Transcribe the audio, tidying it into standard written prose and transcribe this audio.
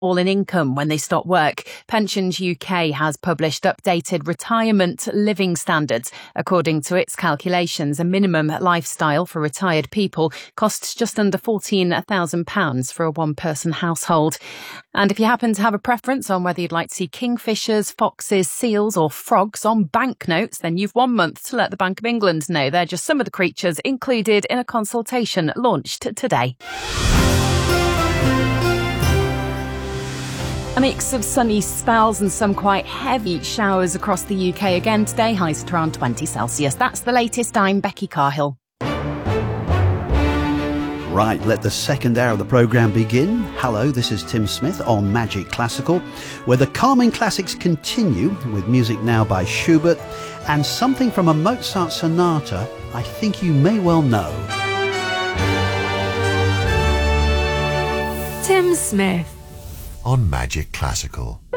all in income when they stop work. Pensions UK has published updated retirement living standards. According to its calculations, a minimum lifestyle for retired people costs just under £14,000 for a one-person household. And if you happen to have a preference on whether you'd like to see kingfishers, foxes, seals or frogs on banknotes, then you've 1 month to let the Bank of England know. They're just some of the creatures included in a consultation launched today. A mix of sunny spells and some quite heavy showers across the UK again today, highs at around 20 Celsius. That's the latest. I'm Becky Carhill. Right, let the second hour of the programme begin. Hello, this is Tim Smith on Magic Classical, where the calming classics continue with music now by Schubert and something from a Mozart sonata I think you may well know. Tim Smith on Magic Classical.